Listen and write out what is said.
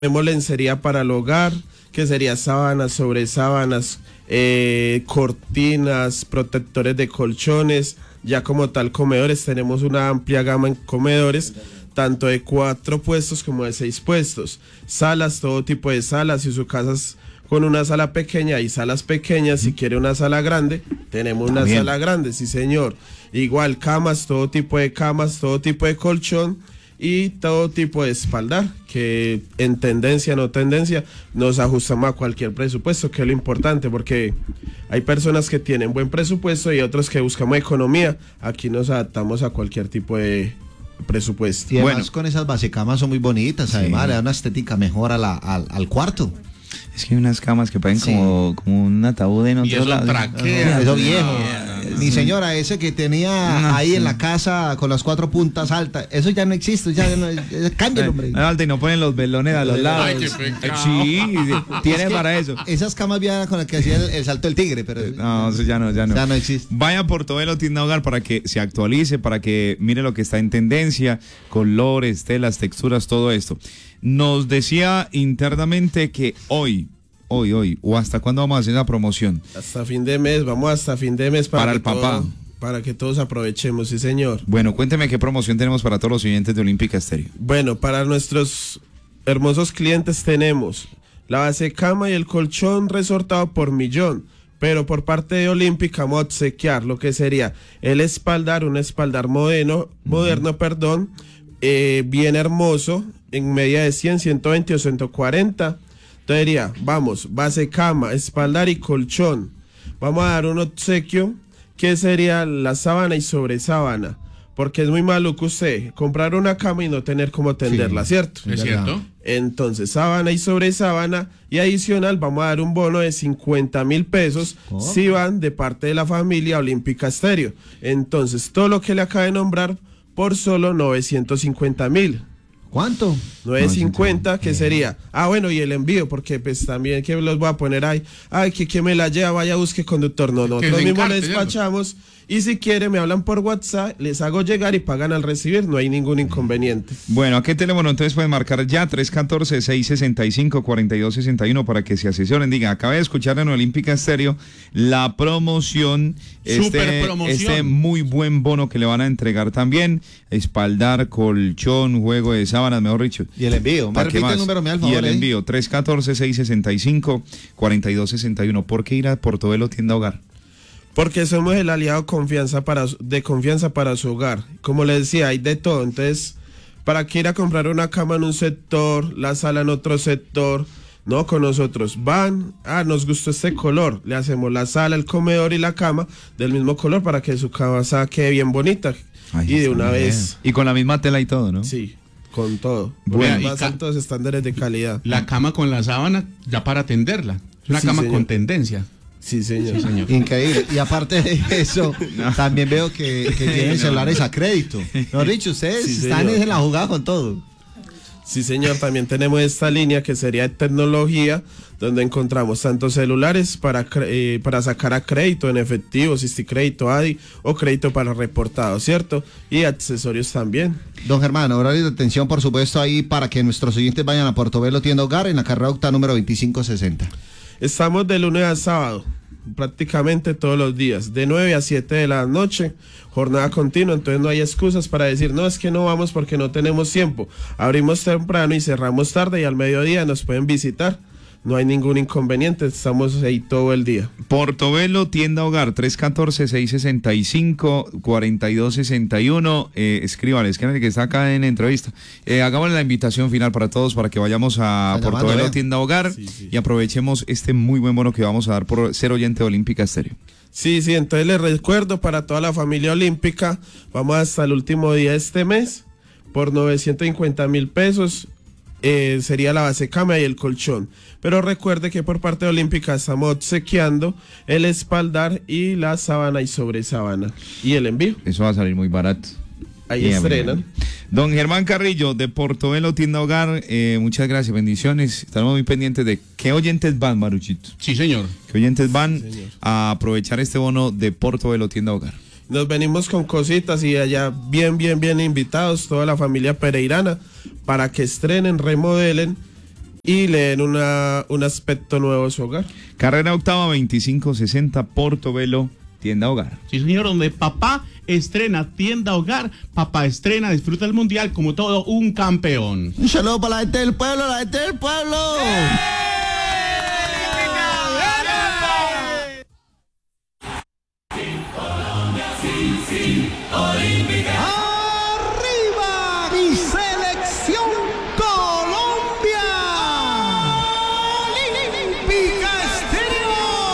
Tenemos lencería para el hogar, que sería sábanas, sobre sábanas, cortinas, protectores de colchones, ya como tal comedores. Tenemos una amplia gama en comedores, tanto de 4 puestos como de 6 puestos. Salas, todo tipo de salas. Si su casa es con una sala pequeña, hay salas pequeñas. Si quiere una sala grande, tenemos una sala grande, sí señor. Igual camas, todo tipo de camas, todo tipo de colchón y todo tipo de espaldar, que en tendencia, no tendencia, nos ajustamos a cualquier presupuesto, que es lo importante, porque hay personas que tienen buen presupuesto y otros que buscamos economía. Aquí nos adaptamos a cualquier tipo de presupuesto. Y además con esas basecamas son muy bonitas, además le da una estética mejor al cuarto. Es que hay unas camas que parecen como un ataúd en otro lado. Eso viejo. Mi señora, ese que tenía ahí en la casa con las 4 puntas altas, eso ya no existe, ya no, cambia, hombre. Alta, y no ponen los velones a los lados. Ay, qué pecado. Sí, tiene para eso. Esas camas viejas con las que hacía el salto del tigre, pero no, eso ya no. Ya no existe. Vaya a Portobelo Tienda Hogar para que se actualice, para que mire lo que está en tendencia, colores, telas, texturas, todo esto. Nos decía internamente que hoy, o hasta cuándo vamos a hacer la promoción. Hasta fin de mes, vamos hasta fin de mes para el papá. Para que todos aprovechemos, sí señor. Bueno, cuénteme qué promoción tenemos para todos los oyentes de Olímpica Estéreo. Bueno, para nuestros hermosos clientes tenemos la base cama y el colchón resortado por 1.000.000, pero por parte de Olímpica vamos a obsequiar lo que sería el espaldar, un espaldar moderno, bien hermoso, en media de 100, 120 o 140. Entonces diría, vamos, base cama, espaldar y colchón. Vamos a dar un obsequio que sería la sábana y sobre sábana, porque es muy maluco usted comprar una cama y no tener cómo tenderla, ¿cierto? ¿Es cierto? Entonces, sábana y sobre sábana, y adicional vamos a dar un bono de 50.000 pesos si van de parte de la familia Olímpica Estéreo. Entonces, todo lo que le acabo de nombrar por solo 950.000. ¿Cuánto? 950, que sería, bueno, y el envío, porque pues también que los voy a poner ahí, que me la lleva, vaya, busque conductor. No, nosotros mismos le despachamos, y si quiere me hablan por WhatsApp, les hago llegar y pagan al recibir, no hay ningún inconveniente. Bueno, ¿a qué teléfono entonces pueden marcar ya? 314-665-4261 para que se asesoren. Diga, acabé de escuchar en Olímpica Estéreo la promoción, este muy buen bono que le van a entregar también, espaldar, colchón, juego de sábanas, mejor dicho. Y el envío, me repite el número, me da el favor. Y el envío, 314-665-4261. ¿Por qué ir a Portobelo Tienda Hogar? Porque somos el aliado de confianza para su hogar. Como les decía, hay de todo. Entonces, para que ir a comprar una cama en un sector, la sala en otro sector, no, con nosotros van, nos gustó este color, le hacemos la sala, el comedor y la cama del mismo color para que su casa quede bien bonita. Y de una vez. Y con la misma tela y todo, ¿no? Sí, con todo. Bueno, más altos estándares de calidad. La cama con la sábana ya para tenderla. Es una cama señor. Con tendencia. Sí, señor. Sí, señor. Increíble. Y aparte de eso, también veo que tienen celulares a crédito. No, Rich, ustedes están en la jugada con todo. Sí, señor. También tenemos esta línea que sería de tecnología, donde encontramos tanto celulares para sacar a crédito en efectivo, Crédito ADI o crédito para reportado, ¿cierto? Y accesorios también. Don Germán, horario de atención, por supuesto, ahí para que nuestros oyentes vayan a Portobelo Tienda Hogar en la carrera octava número 2560. Estamos de lunes a sábado, prácticamente todos los días, de 9 a 7 de la noche, jornada continua, entonces no hay excusas para decir, no, es que no vamos porque no tenemos tiempo. Abrimos temprano y cerramos tarde y al mediodía nos pueden visitar. No hay ningún inconveniente, estamos ahí todo el día. Portobelo Tienda Hogar, 314-665-4261. Escríbales, que está acá en entrevista. Hagamos la invitación final para todos para que vayamos a Portobelo Tienda Hogar y aprovechemos este muy buen bono que vamos a dar por ser oyente de Olímpica Estéreo. Sí, entonces les recuerdo para toda la familia olímpica, vamos hasta el último día de este mes por 950.000 pesos. Sería la base cama y el colchón, pero recuerde que por parte de Olímpica estamos obsequiando el espaldar y la sábana y sobre sábana y el envío. Eso va a salir muy barato. Ahí estrenan. Don Germán Carrillo de Portobelo Tienda Hogar, muchas gracias, bendiciones. Estamos muy pendientes de qué oyentes van, Maruchito. Sí, señor. ¿Qué oyentes van a aprovechar este bono de Portobelo Tienda Hogar? Nos venimos con cositas y allá bien invitados, toda la familia pereirana, para que estrenen, remodelen y le den un aspecto nuevo a su hogar. Carrera Octava 2560 Portobelo, tienda hogar. Sí, señor, donde papá estrena tienda hogar, papá estrena, disfruta el mundial como todo un campeón. Un saludo para la gente del pueblo, la gente del pueblo.